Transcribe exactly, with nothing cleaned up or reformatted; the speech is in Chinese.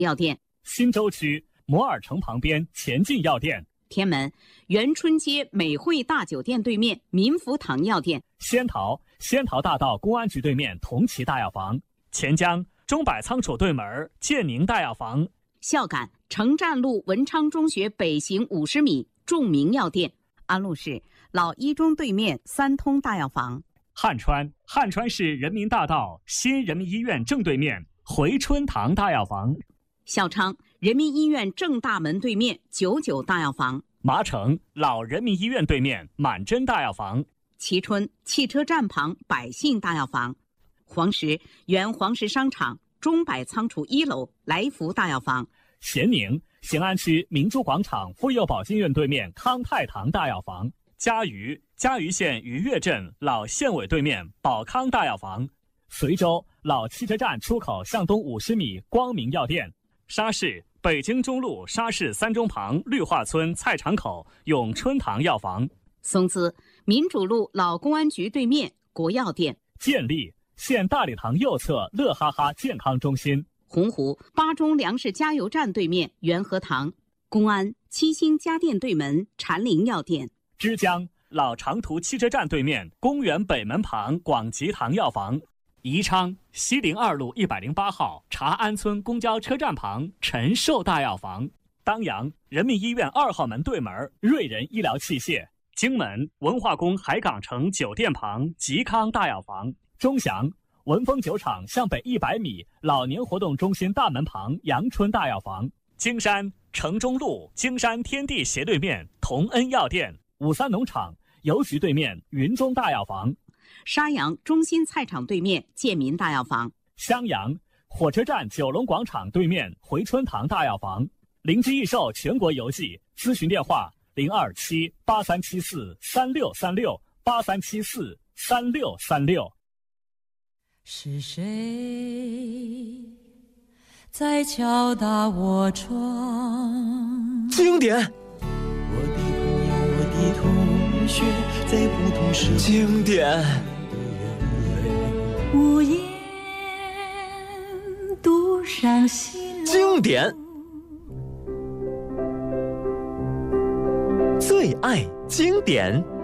药店。 新洲区摩尔城旁边前进药店。 天门元春街美汇大酒店对面民福堂药店。 仙桃仙桃大道公安局对面同齐大药房。钱江钟柏仓储对门建宁大药房。 孝感城站路文昌中学北行五十米众明药店。安陆市老一中对面三通大药房。 汉川汉川市人民大道新人民医院正对面回春堂大药房。 孝昌人民医院正大门对面九九大药房。 麻城老人民医院对面满珍大药房。 蕲春汽车站旁百信大药房。黄石原黄石商场钟柏仓储一楼来福大药房。 咸宁咸安区明珠广场妇幼保健院对面康泰堂大药房。嘉鱼嘉鱼县渔岳镇老县委对面宝康大药房。随州老汽车站出口向东五十米光明药店。沙市北京中路沙市三中旁绿化村菜场口永春堂药房。 松滋民主路老公安局对面国药店。 建立县大礼堂右侧乐哈哈健康中心。 洪湖巴中粮食加油站对面元和堂。公安七星家电对门禅林药店。 枝江老长途汽车站对面公园北门旁广吉堂药房。宜昌西陵二路一百零八号茶安村公交车站旁陈寿大药房。当阳人民医院二号门对门瑞仁医疗器械。荆门文化宫海港城酒店旁吉康大药房。钟祥文峰酒厂向北一百米老年活动中心大门旁阳春大药房。京山城中路京山天地斜对面同恩药店。五三农场邮局对面云中大药房。 沙阳中心菜场对面建民大药房。 襄阳火车站九龙广场对面回春堂大药房。灵芝益寿全国邮寄咨询电话零二七八三七四三六三六八三七四三六三六。 是谁在敲打我窗？ 经典。 我的朋友，我的同学，在不同时经典。 午夜独上西楼。 经典。最爱经典。